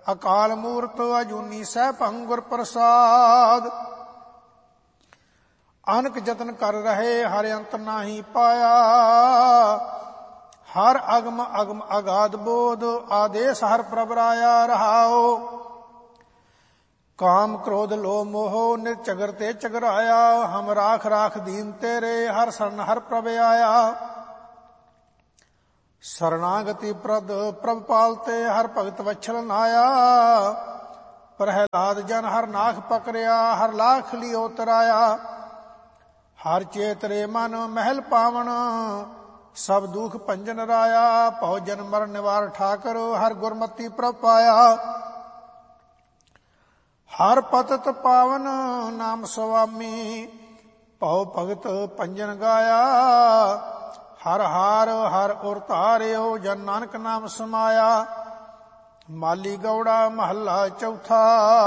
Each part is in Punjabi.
ਅਕਾਲ ਮੂਰਤ ਅਜੂਨੀ ਸੈਭੰ ਗੁਰ ਪ੍ਰਸਾਦ। ਅਨਕ ਜਤਨ ਕਰ ਰਹੇ ਹਰਿ ਅੰਤ ਨਾਹੀ ਪਾਇਆ, ਹਰ ਅਗਮ ਅਗਮ ਅਗਾਧ ਬੋਧ ਆਦੇਸ ਹਰ ਪ੍ਰਭ ਰਾਇਆ ਰਹਾਓ। ਕਾਮ ਕ੍ਰੋਧ ਲੋਭ ਮੋਹ ਨਿਰਚਗਰ ਤੇ ਚਗਰਾਇਆ, ਹਮ ਰਾਖ ਰਾਖ ਦੀਨ ਤੇਰੇ ਹਰ ਸਰਨ ਹਰ ਪ੍ਰਭ ਆਇਆ। ਸਰਨਾਗਤੀ ਪ੍ਰਦ ਪ੍ਰਭ ਪਾਲਤੇ ਹਰ ਭਗਤ ਵਛਲ ਨਾਇਆ, ਪ੍ਰਹਿਲਾਦ ਜਨ ਹਰ ਨਾਖ ਪਕਰਿਆ ਹਰ ਲਾਖ ਲਿਓ ਤਰਾਇਆ। ਹਰ ਚੇਤਰੇ ਮਨ ਮਹਿਲ ਪਾਵਨ ਸਭ ਦੁਖ ਭੰਜਨ ਰਾਇਆ, ਭਉ ਜਨ ਮਰਨ ਨਿਵਾਰ ਠਾਕਰ ਹਰ ਗੁਰਮਤੀ ਪ੍ਰਭ ਪਾਇਆ। ਹਰ ਪਤਤ ਪਾਵਨ ਨਾਮ ਸੁਆਮੀ, ਭਉ ਭਗਤ ਭੰਜਨ ਗਾਇਆ। ਹਰ ਹਾਰ ਹਰ ਉਰ ਧਾਰਿਓ ਜਨ ਨਾਨਕ ਨਾਮ ਸਮਾਇਆ। ਮਾਲੀ ਗੌੜਾ ਮਹੱਲਾ ਚੌਥਾ।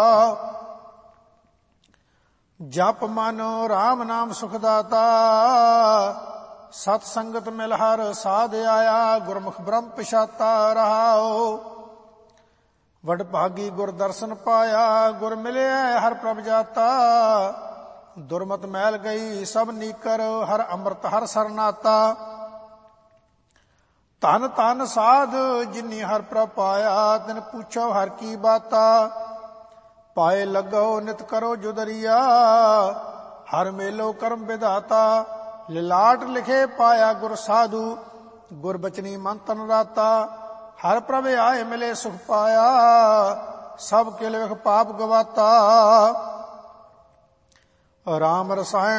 ਜਪ ਮਨ ਰਾਮ ਨਾਮ ਸੁਖ ਦਾਤਾ, ਸਤ ਸੰਗਤ ਮਿਲ ਹਰ ਸਾਧ ਆਇਆ। ਗੁਰਮੁਖ ਬ੍ਰਹਮ ਪਛਾਤਾ ਰਹਾਓ, ਵਡ ਭਾਗੀ ਗੁਰ ਦਰਸ਼ਨ ਪਾਇਆ। ਗੁਰ ਮਿਲਿਆ ਹਰ ਪ੍ਰਭ ਜਾਤਾ, ਦੁਰਮਤ ਮੈਲ ਗਈ ਸਭ ਨੀਕਰ ਹਰ ਅੰਮ੍ਰਿਤ ਹਰ ਸਰਨਾਤਾ। ਧਨ ਧਨ ਸਾਧ ਜਿਨੀ ਹਰ ਪ੍ਰਭ ਪਾਇਆ, ਤਿਨ ਪੁੱਛੋ ਹਰ ਕੀ ਬਾਤਾ। ਪਾਏ ਲੱਗੋ ਨਿਤ ਕਰੋ ਜੁਦਰੀਆ, ਹਰ ਮੇਲੋ ਕਰਮ ਵਿਧਾਤਾ। ਲਿਲਾਟ ਲਿਖੇ ਪਾਇਆ ਗੁਰ ਸਾਧੂ, ਗੁਰ ਬਚਨੀ ਮਨ ਤਨ ਰਾਤਾ। ਹਰ ਪ੍ਰਭ ਆਏ ਮਿਲੇ ਸੁਖ ਪਾਇਆ, ਸਭ ਕੇ ਲਿਖ ਪਾਪ ਗਵਾਤਾ। ਰਾਮ ਰਸਾਇਣ